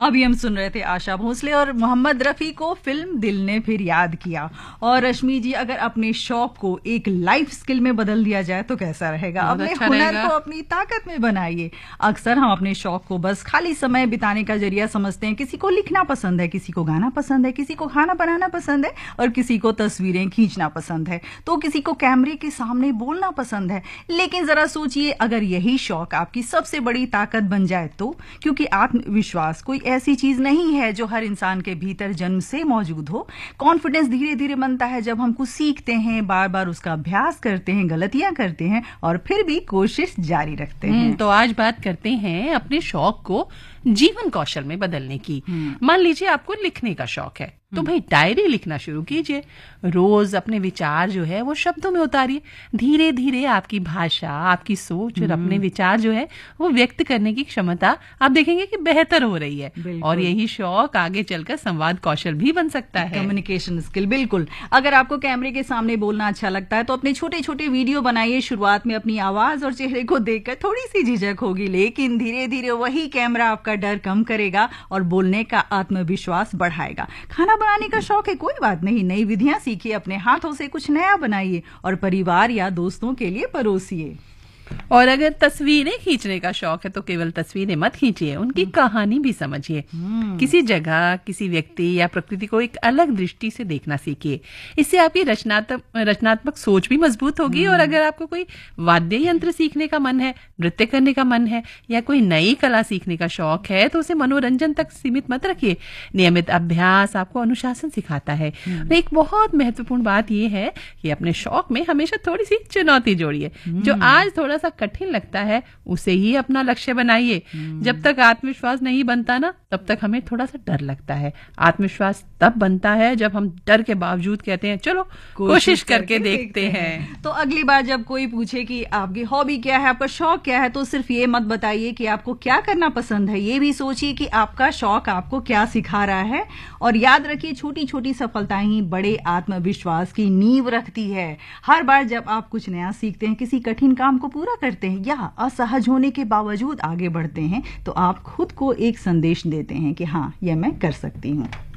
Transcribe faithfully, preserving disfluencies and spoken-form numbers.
अभी हम सुन रहे थे आशा भोसले और मोहम्मद रफी को फिल्म दिल ने फिर याद किया। और रश्मि जी, अगर अपने शौक को एक लाइफ स्किल में बदल दिया जाए तो कैसा रहेगा? अपने अच्छा हुनर को अपनी ताकत में बनाइए। अक्सर हम अपने शौक को बस खाली समय बिताने का जरिया समझते हैं। किसी को लिखना पसंद है, किसी को गाना पसंद है, किसी को खाना बनाना पसंद है और किसी को तस्वीरें खींचना पसंद है, तो किसी को कैमरे के सामने बोलना पसंद है। लेकिन जरा सोचिए, अगर यही शौक आपकी सबसे बड़ी ताकत बन जाए तो? क्योंकि आत्मविश्वास कोई ऐसी चीज नहीं है जो हर इंसान के भीतर जन्म से मौजूद हो। कॉन्फिडेंस धीरे धीरे बनता है जब हम कुछ सीखते हैं, बार बार उसका अभ्यास करते हैं, गलतियां करते हैं और फिर भी कोशिश जारी रखते हैं। तो आज बात करते हैं अपने शौक को जीवन कौशल में बदलने की। मान लीजिए आपको लिखने का शौक है, तो भाई डायरी लिखना शुरू कीजिए। रोज अपने विचार जो है वो शब्दों में उतारिए। धीरे धीरे आपकी भाषा, आपकी सोच और अपने विचार जो है वो व्यक्त करने की क्षमता आप देखेंगे कि बेहतर हो रही है। और यही शौक आगे चलकर संवाद कौशल भी बन सकता है, कम्युनिकेशन स्किल। बिल्कुल। अगर आपको कैमरे के सामने बोलना अच्छा लगता है तो अपने छोटे छोटे वीडियो बनाइए। शुरुआत में अपनी आवाज और चेहरे को देखकर थोड़ी सी झिझक होगी, लेकिन धीरे धीरे वही कैमरा आपका डर कम करेगा और बोलने का आत्मविश्वास बढ़ाएगा। खाना बनाने का शौक है, कोई बात नहीं, नई विधियां सीखिए, अपने हाथों से कुछ नया बनाइए और परिवार या दोस्तों के लिए परोसिए। और अगर तस्वीरें खींचने का शौक है तो केवल तस्वीरें मत खींचिए, उनकी कहानी भी समझिए। किसी जगह, किसी व्यक्ति या प्रकृति को एक अलग दृष्टि से देखना सीखिए। इससे आपकी रचनात्मक रचनात्मक सोच भी मजबूत होगी। और अगर आपको कोई वाद्य यंत्र सीखने का मन है, नृत्य करने का मन है या कोई नई कला सीखने का शौक है तो उसे मनोरंजन तक सीमित मत रखिए। नियमित अभ्यास आपको अनुशासन सिखाता है। एक बहुत महत्वपूर्ण बात यह है कि अपने शौक में हमेशा थोड़ी सी चुनौती जोड़िए। जो आज थोड़ा सा कठिन लगता है उसे ही अपना लक्ष्य बनाइए। जब तक आत्मविश्वास नहीं बनता ना, तब तक हमें थोड़ा सा डर लगता है। आत्मविश्वास तब बनता है जब हम डर के बावजूद कहते हैं चलो कोशिश, कोशिश करके, करके देखते, देखते हैं।, हैं तो अगली बार जब कोई पूछे कि आपकी हॉबी क्या है, आपका शौक क्या है, तो सिर्फ ये मत बताइए कि आपको क्या करना पसंद है। ये भी सोचिए कि आपका शौक आपको क्या सिखा रहा है। और याद रखिए, छोटी छोटी सफलताएं ही बड़े आत्मविश्वास की नींव रखती है। हर बार जब आप कुछ नया सीखते हैं, किसी कठिन काम को पूरा करते हैं या असहज होने के बावजूद आगे बढ़ते हैं, तो आप खुद को एक संदेश देते हैं कि हाँ, यह मैं कर सकती हूँ।